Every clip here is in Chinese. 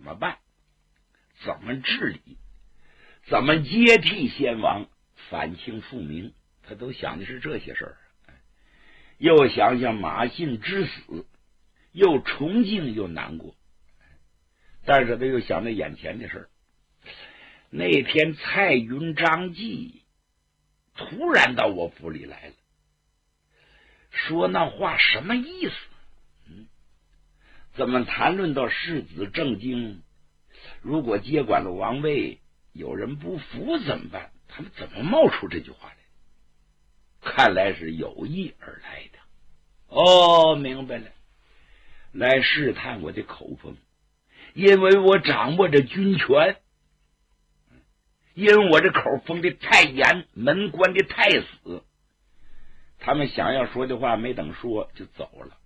么办？怎么治理？怎么接替先王，反清复明？他都想的是这些事儿。又想想马信之死，又崇敬又难过，但是他又想着眼前的事儿。那天蔡云、张继突然到我府里来了，说那话什么意思？怎么谈论到世子正经，如果接管了王位，有人不服怎么办？他们怎么冒出这句话来？看来是有意而来的。哦，明白了，来试探我的口风，因为我掌握着军权，因为我这口封的太严，门关的太死，他们想要说的话没等说就走了。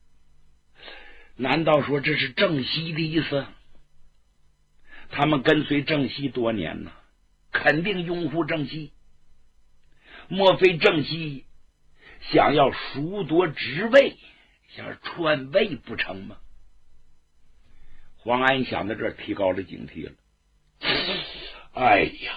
难道说这是郑西的意思？他们跟随郑西多年呢，肯定拥护郑西。莫非郑西想要熟夺职位，想要篡位不成吗？黄安想到这儿，提高了警惕了。哎呀，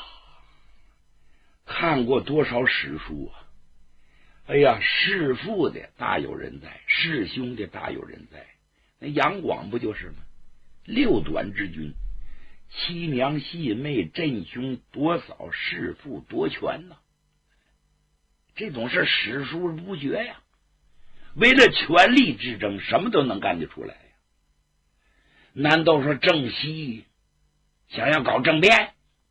看过多少史书啊！哎呀，弑父的大有人在，弑兄的大有人在。那杨广不就是吗？六短之君，欺娘戏妹，镇凶夺嫂，弑父夺权呢。这种事史书不绝呀，为了权力之争，什么都能干得出来呀。难道说郑西想要搞政变？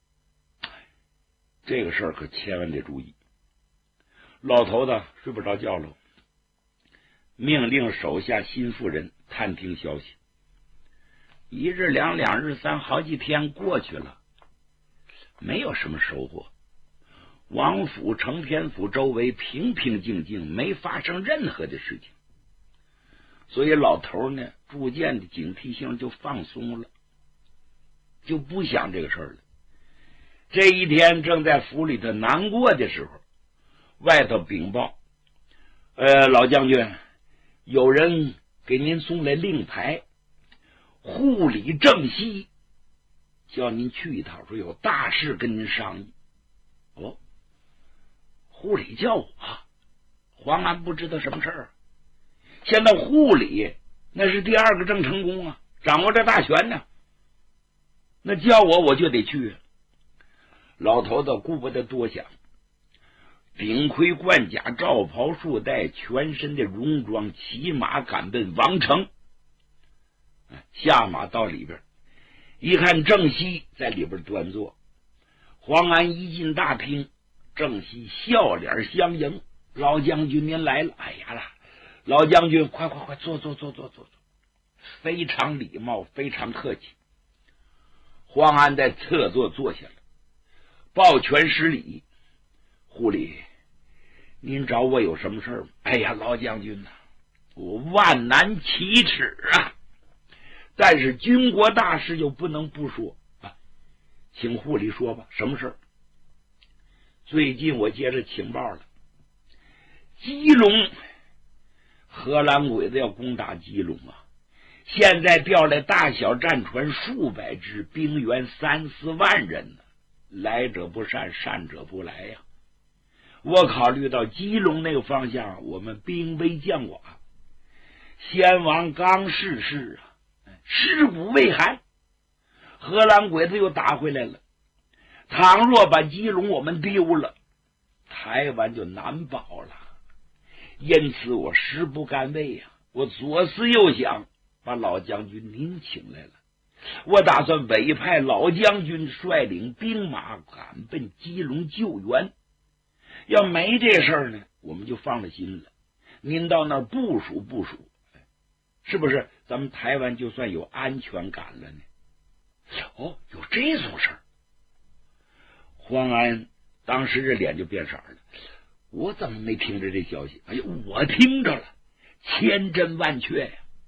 这个事儿可千万得注意。老头子睡不着觉了，命令手下心腹人探听消息。一日两，两日三，好几天过去了，没有什么收获。王府、承天府周围平平静静，没发生任何的事情，所以老头呢，逐渐的警惕性就放松了，就不想这个事儿了。这一天正在府里头难过的时候，外头禀报，老将军，有人给您送来令牌，护理正西，叫您去一趟，说有大事跟您商议。哦，护理叫我，黄安不知道什么事儿。现在护理那是第二个郑成功啊，掌握着大权呢，那叫我就得去。老头子顾不得多想，顶盔贯甲，罩袍束带，全身的戎装，骑马赶奔王城。下马到里边，一看郑西在里边端坐。黄安一进大厅，郑西笑脸相迎：“老将军您来了。”“哎呀啦，老将军快坐。”非常礼貌，非常客气。黄安在侧座坐下了，抱拳施礼：“护理，您找我有什么事吗？”“哎呀，老将军呐，我万难启齿啊，但是军国大事又不能不说啊，请护理说吧，什么事？”“最近我接着情报了，基隆荷兰鬼子要攻打基隆啊，现在调来大小战船数百只，兵员3、4万人呢，来者不善，善者不来呀。我考虑到基隆那个方向，我们兵微将寡，先王刚逝世啊，尸骨未寒，荷兰鬼子又打回来了。倘若把基隆我们丢了，台湾就难保了。因此我实不甘味呀，我左思右想，把老将军您请来了。我打算委派老将军率领兵马赶奔基隆救援。要没这事儿呢，我们就放了心了。您到那儿部署，是不是咱们台湾就算有安全感了呢？”“哦，有这种事儿。”黄安当时这脸就变色了，我怎么没听着这消息？哎呦，我听着了，千真万确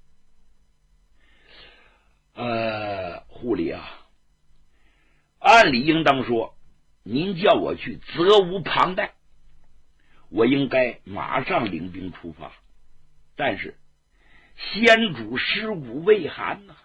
呀。护理啊，按理应当说，您叫我去，责无旁贷，我应该马上领兵出发。但是先主尸骨未寒呢，